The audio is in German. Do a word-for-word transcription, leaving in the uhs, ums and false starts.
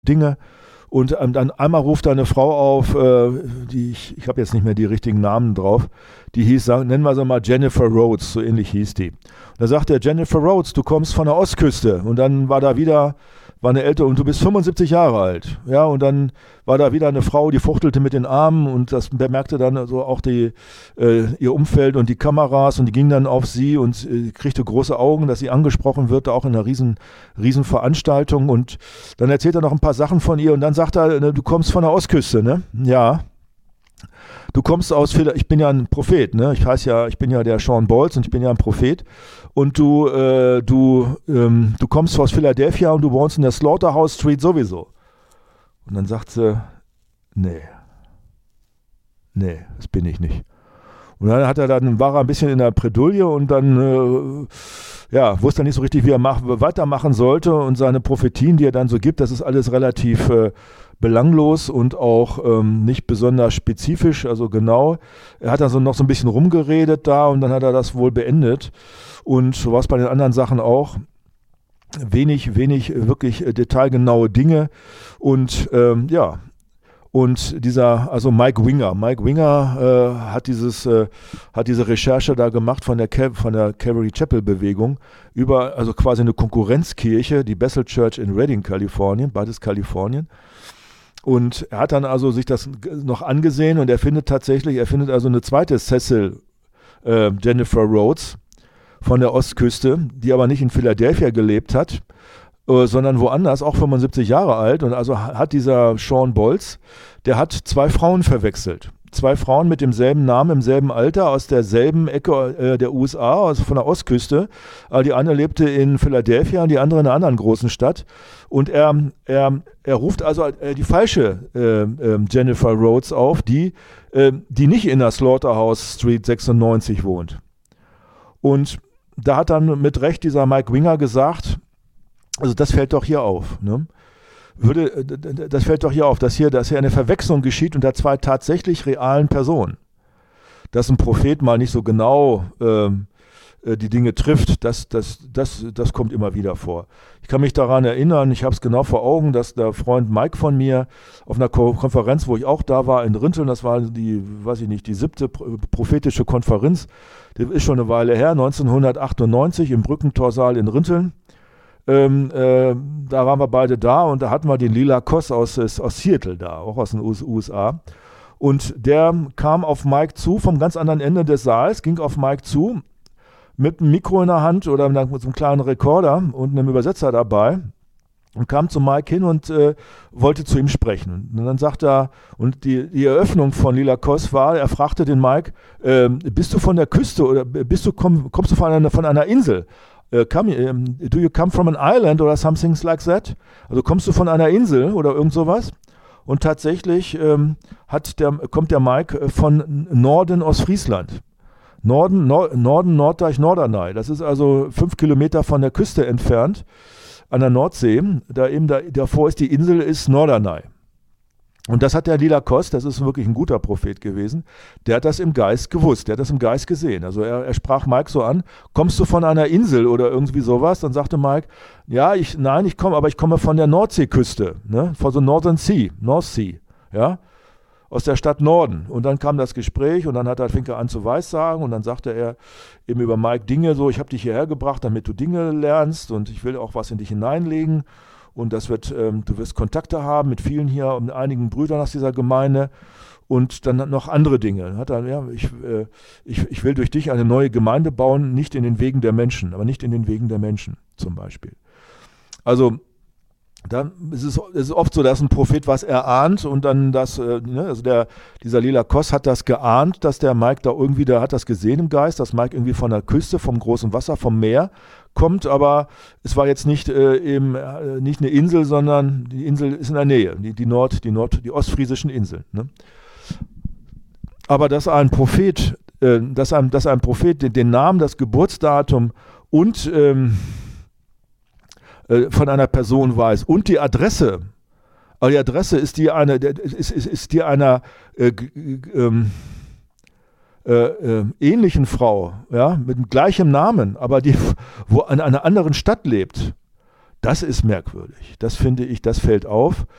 Dinge. Und ähm, dann einmal ruft da eine Frau auf, äh, die ich, ich habe jetzt nicht mehr die richtigen Namen drauf, die hieß, sagen, nennen wir sie mal Jennifer Rhodes, so ähnlich hieß die. Und da sagt er, Jennifer Rhodes, du kommst von der Ostküste. Und dann war da wieder, war eine ältere, und du bist fünfundsiebzig Jahre alt. Ja, und dann war da wieder eine Frau, die fuchtelte mit den Armen, und das bemerkte dann also auch die, äh, ihr Umfeld und die Kameras, und die ging dann auf sie und äh, kriegte große Augen, dass sie angesprochen wird, auch in einer riesen, riesen Veranstaltung. Und dann erzählt er noch ein paar Sachen von ihr, und dann sagt er, ne, du kommst von der Ostküste, ne? Ja. Du kommst aus, ich bin ja ein Prophet, ne? Ich heiße ja, ich bin ja der Sean Bolz und ich bin ja ein Prophet. Und du, äh, du, ähm, du kommst aus Philadelphia und du wohnst in der Slaughterhouse Street sowieso. Und dann sagt sie, nee, nee, das bin ich nicht. Und dann hat er dann, war er ein bisschen in der Bredouille, und dann, äh, ja, wusste er nicht so richtig, wie er mach, weitermachen sollte, und seine Prophetien, die er dann so gibt, das ist alles relativ äh, belanglos und auch ähm, nicht besonders spezifisch, also genau. Er hat dann so noch so ein bisschen rumgeredet da, und dann hat er das wohl beendet. Und so war es bei den anderen Sachen auch. Wenig, wenig wirklich äh, detailgenaue Dinge. Und ähm, ja, und dieser, also Mike Winger, Mike Winger äh, hat dieses, äh, hat diese Recherche da gemacht von der Cal- von der Calvary Chapel Bewegung über, also quasi eine Konkurrenzkirche, die Bethel Church in Redding, Kalifornien, beides Kalifornien. Und er hat dann also sich das noch angesehen, und er findet tatsächlich, er findet also eine zweite Cecil äh, Jennifer Rhodes von der Ostküste, die aber nicht in Philadelphia gelebt hat, äh, sondern woanders, auch fünfundsiebzig Jahre alt. Und also hat dieser Sean Bolz, der hat zwei Frauen verwechselt. Zwei Frauen mit demselben Namen, im selben Alter, aus derselben Ecke äh, der U S A, also von der Ostküste. Aber die eine lebte in Philadelphia und die andere in einer anderen großen Stadt. Und er, er, er ruft also äh, die falsche äh, äh, Jennifer Rhodes auf, die, äh, die nicht in der Slaughterhouse Street sechsundneunzig wohnt. Und da hat dann mit Recht dieser Mike Winger gesagt, also das fällt doch hier auf, ne? Würde, das fällt doch hier auf, dass hier, dass hier eine Verwechslung geschieht unter zwei tatsächlich realen Personen. Dass ein Prophet mal nicht so genau ähm, äh, die Dinge trifft, das, das, das, das kommt immer wieder vor. Ich kann mich daran erinnern, ich habe es genau vor Augen, dass der Freund Mike von mir auf einer Ko- Konferenz, wo ich auch da war, in Rinteln, das war die, weiß ich nicht, die siebte prophetische Konferenz, das ist schon eine Weile her, neunzehnhundertachtundneunzig im Brückentorsaal in Rinteln. Ähm, äh, da waren wir beide da, und da hatten wir den Lila Koss aus, aus Seattle da, auch aus den U S A. Und der kam auf Mike zu, vom ganz anderen Ende des Saals, ging auf Mike zu, mit einem Mikro in der Hand oder mit so einem kleinen Rekorder und einem Übersetzer dabei, und kam zu Mike hin und äh, wollte zu ihm sprechen. Und dann sagt er, und die, die Eröffnung von Lila Koss war, er fragte den Mike, äh, bist du von der Küste oder bist du, komm, kommst du von einer, von einer Insel? Uh, come, um, do you come from an island oder something like that? Also kommst du von einer Insel oder irgend sowas? Und tatsächlich ähm, hat der, kommt der Mike von Norden Ostfriesland. Norden, Nor- Norden Norddeich, Norderney. Das ist also fünf Kilometer von der Küste entfernt an der Nordsee. Da eben da, davor ist die Insel, ist Norderney. Und das hat der Lila Koss, das ist wirklich ein guter Prophet gewesen, der hat das im Geist gewusst, der hat das im Geist gesehen. Also er, er sprach Mike so an, kommst du von einer Insel oder irgendwie sowas? Dann sagte Mike, ja, ich, nein, ich komme, aber ich komme von der Nordseeküste, ne? Von so Northern Sea, North Sea, ja, aus der Stadt Norden. Und dann kam das Gespräch, und dann hat er, fing er an zu weissagen, und dann sagte er eben über Mike Dinge so, ich habe dich hierher gebracht, damit du Dinge lernst, und ich will auch was in dich hineinlegen. Und das wird, ähm, du wirst Kontakte haben mit vielen hier und einigen Brüdern aus dieser Gemeinde, und dann noch andere Dinge. Hat er, ja, ich, äh, ich, ich will durch dich eine neue Gemeinde bauen, nicht in den Wegen der Menschen, aber nicht in den Wegen der Menschen zum Beispiel. Also dann ist es, es ist oft so, dass ein Prophet was erahnt, und dann das, äh, ne, also der, dieser Lila Koss hat das geahnt, dass der Mike da irgendwie, der hat das gesehen im Geist, dass Mike irgendwie von der Küste, vom großen Wasser, vom Meer kommt, aber es war jetzt nicht äh, eben äh, nicht eine Insel, sondern die Insel ist in der Nähe, die, die Nord, die Nord, die ostfriesischen Inseln. Ne? Aber dass ein Prophet, äh, dass ein, dass ein Prophet den, den Namen, das Geburtsdatum und ähm, von einer Person weiß und die Adresse, aber die Adresse ist die einer, ist, ist, ist die einer äh, ähm, äh, äh, ähnlichen Frau, ja, mit dem gleichen Namen, aber die wo in einer anderen Stadt lebt, Das ist merkwürdig. Das finde ich, das fällt auf.